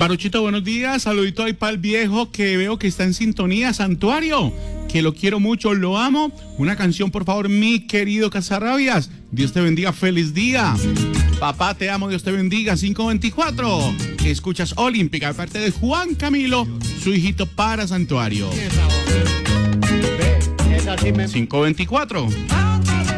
Baruchito, buenos días. Saludito ahí para el viejo que veo que está en sintonía. Santuario, que lo quiero mucho, lo amo. Una canción, por favor, mi querido Casarrabias. Dios te bendiga, feliz día. Papá, te amo, Dios te bendiga. 524. Escuchas Olímpica, de parte de Juan Camilo, su hijito para Santuario. 524.